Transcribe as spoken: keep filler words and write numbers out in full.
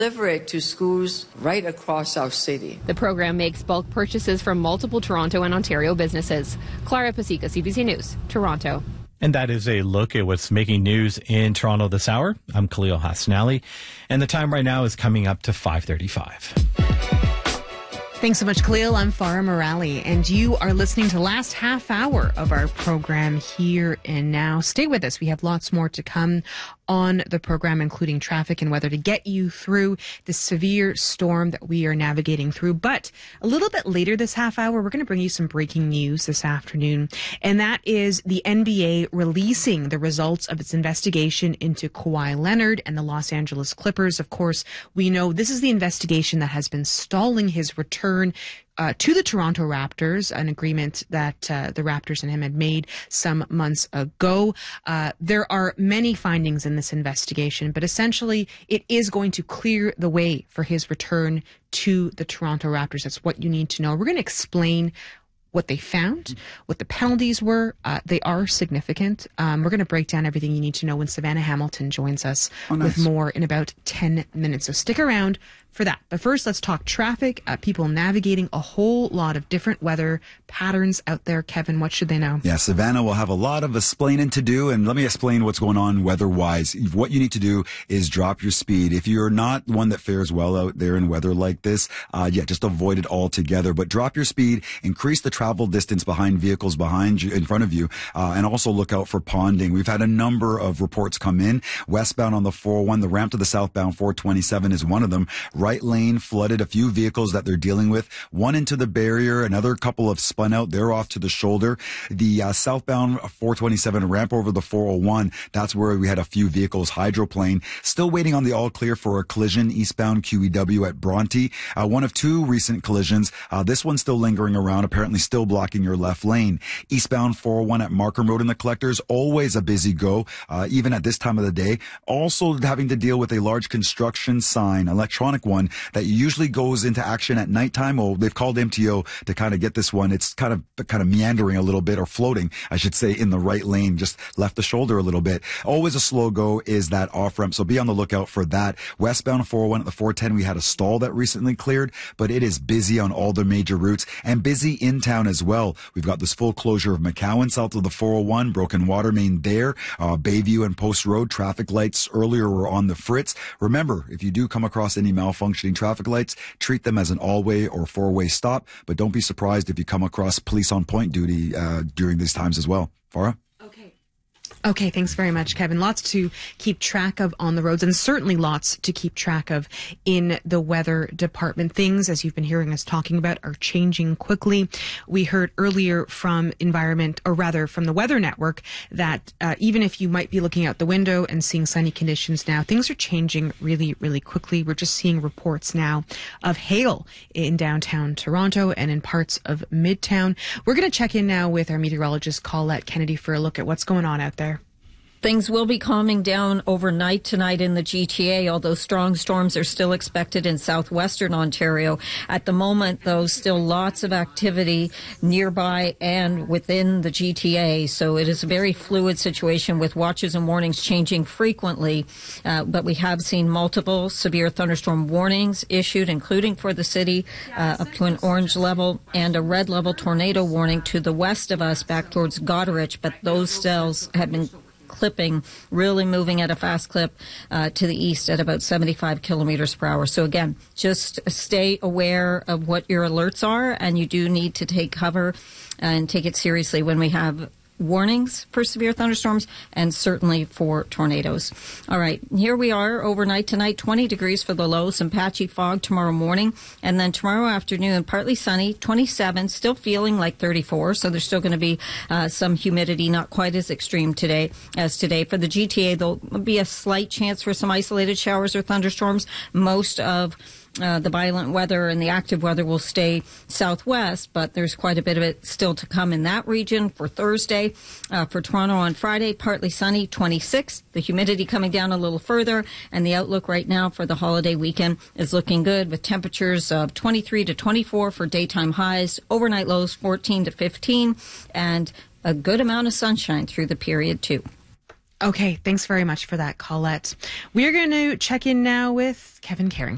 deliver it to schools right across our city. The program makes bulk purchases from multiple Toronto and Ontario businesses. Clara Pasica, C B C News, Toronto. And that is a look at what's making news in Toronto this hour. I'm Khalil Hassanali, and the time right now is coming up to five thirty-five. Thanks so much, Khalil. I'm Farah Morali, and you are listening to the last half hour of our program Here and Now. Stay with us. We have lots more to come on the program, including traffic and weather, to get you through the severe storm that we are navigating through. But a little bit later this half hour, we're going to bring you some breaking news this afternoon, and that is the N B A releasing the results of its investigation into Kawhi Leonard and the Los Angeles Clippers. Of course, we know this is the investigation that has been stalling his return Uh, to the Toronto Raptors, an agreement that uh, the Raptors and him had made some months ago. Uh, there are many findings in this investigation, but essentially it is going to clear the way for his return to the Toronto Raptors. That's what you need to know. We're going to explain what they found, what the penalties were. Uh, they are significant. Um, we're going to break down everything you need to know when Savannah Hamilton joins us oh, nice. with more in about ten minutes. So stick around for that. But first, let's talk traffic. Uh, people navigating a whole lot of different weather patterns out there. Kevin, what should they know? Yeah, Savannah will have a lot of explaining to do, and let me explain what's going on weather-wise. What you need to do is drop your speed. If you're not one that fares well out there in weather like this, uh, yeah, just avoid it altogether. But drop your speed, increase the travel distance behind vehicles behind you, in front of you, uh, and also look out for ponding. We've had a number of reports come in. Westbound on the four oh one, the ramp to the southbound four twenty-seven is one of them. Right lane flooded, a few vehicles that they're dealing with. One into the barrier, another couple have spun out. They're off to the shoulder. The uh, southbound four twenty-seven ramp over the four oh one, that's where we had a few vehicles hydroplane. Still waiting on the all clear for a collision eastbound Q E W at Bronte. Uh, one of two recent collisions. Uh, this one's still lingering around, apparently still blocking your left lane. Eastbound four oh one at Markham Road in the Collectors, always a busy go, uh, even at this time of the day. Also having to deal with a large construction sign, electronic one, that usually goes into action at nighttime. Oh, they've called M T O to kind of get this one. It's kind of kind of meandering a little bit, or floating, I should say, in the right lane, just left the shoulder a little bit. Always a slow go is that off ramp, so be on the lookout for that. Westbound four oh one at the four ten, we had a stall that recently cleared, but it is busy on all the major routes and busy in town as well. We've got this full closure of McCowan south of the four oh one, broken water main there, uh, Bayview and Post Road. Traffic lights earlier were on the fritz. Remember, if you do come across any malfunctioning traffic lights, treat them as an all-way or four-way stop, but don't be surprised if you come across police on point duty uh, during these times as well. Farah? Okay, thanks very much, Kevin. Lots to keep track of on the roads, and certainly lots to keep track of in the weather department. Things, as you've been hearing us talking about, are changing quickly. We heard earlier from Environment, or rather from the Weather Network, that uh, even if you might be looking out the window and seeing sunny conditions now, things are changing really, really quickly. We're just seeing reports now of hail in downtown Toronto and in parts of Midtown. We're going to check in now with our meteorologist, Colette Kennedy, for a look at what's going on out there. Things will be calming down overnight tonight in the G T A, although strong storms are still expected in southwestern Ontario. At the moment, though, still lots of activity nearby and within the G T A. So it is a very fluid situation with watches and warnings changing frequently. Uh, but we have seen multiple severe thunderstorm warnings issued, including for the city, uh, up to an orange level, and a red level tornado warning to the west of us back towards Goderich. But those cells have been clipping, really moving at a fast clip uh, to the east at about seventy-five kilometers per hour. So again, just stay aware of what your alerts are, and you do need to take cover and take it seriously when we have warnings for severe thunderstorms and certainly for tornadoes. All right, here we are overnight tonight, twenty degrees for the low, some patchy fog tomorrow morning, and then tomorrow afternoon, partly sunny, twenty-seven, still feeling like thirty-four, so there's still going to be uh, some humidity, not quite as extreme today as today. For the G T A, there'll be a slight chance for some isolated showers or thunderstorms. Most of Uh, the violent weather and the active weather will stay southwest, but there's quite a bit of it still to come in that region for Thursday. Uh, for Toronto on Friday, partly sunny, twenty-six. The humidity coming down a little further, and the outlook right now for the holiday weekend is looking good with temperatures of twenty-three to twenty-four for daytime highs, overnight lows fourteen to fifteen, and a good amount of sunshine through the period too. Okay, thanks very much for that, Colette. We're going to check in now with Kevin Caring.